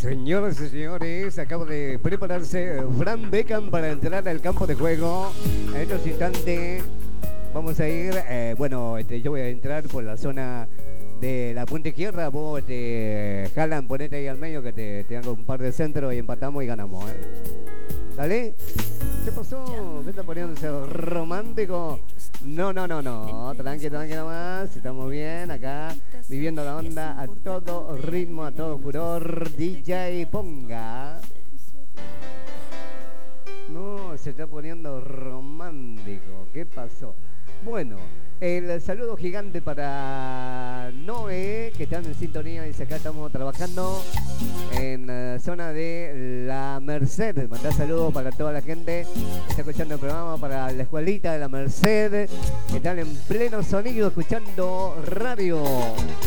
Señoras y señores, acaba de prepararse Fran Beckham para entrar al campo de juego. En estos instantes vamos a ir, yo voy a entrar por la zona de la punta izquierda. Vos, Haaland, ponete ahí al medio que te hago un par de centros y empatamos y ganamos, ¿eh? ¿Dale? ¿Qué pasó? ¿Qué está poniéndose romántico? No, tranqui nomás, estamos bien acá, viviendo la onda a todo ritmo, a todo furor. DJ Ponga. No, se está poniendo romántico. ¿Qué pasó? Bueno, el saludo gigante para Noé, que están en sintonía. Dice: acá estamos trabajando en la zona de La Merced. Mandá saludos para toda la gente que está escuchando el programa, para la escuelita de La Merced, que están en pleno sonido escuchando radio.